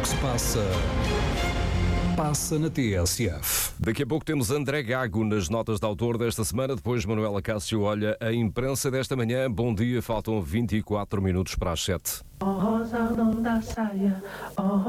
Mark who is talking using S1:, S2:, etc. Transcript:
S1: que se passa na TSF.
S2: Daqui a pouco temos André Gago nas notas de autor desta semana. Depois Manuela Cássio olha a imprensa desta manhã. Bom dia, faltam 24 minutos para as 7.